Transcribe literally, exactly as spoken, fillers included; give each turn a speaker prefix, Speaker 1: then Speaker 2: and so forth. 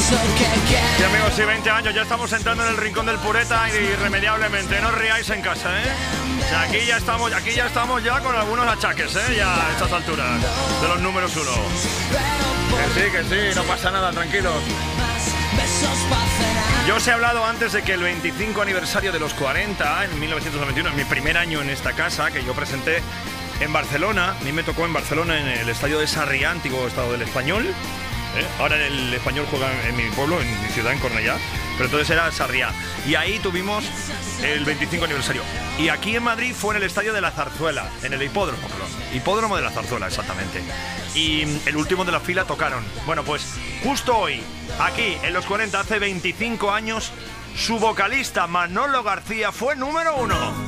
Speaker 1: Sí, amigos, sí, veinte años, ya estamos entrando en el rincón del pureta irremediablemente. No os riáis en casa, ¿eh? O sea, aquí ya estamos, aquí ya estamos ya con algunos achaques, ¿eh? Ya a estas alturas de los números uno. Que sí, que sí, no pasa nada, tranquilos. Yo os he hablado antes de que el veinticinco aniversario de los cuarenta, en mil novecientos noventa y uno, en mi primer año en esta casa, que yo presenté en Barcelona, a mí me tocó en Barcelona, en el estadio de Sarriá, antiguo estado del Español. ¿Eh? Ahora el Español juega en mi pueblo, en mi ciudad, en Cornellá, pero entonces era Sarriá. Y ahí tuvimos el veinticinco aniversario. Y aquí en Madrid fue en el estadio de la Zarzuela, en el hipódromo, perdón. Hipódromo de la Zarzuela, exactamente. Y el último de la fila tocaron. Bueno, pues justo hoy, aquí en los cuarenta, hace veinticinco años, su vocalista Manolo García fue número uno.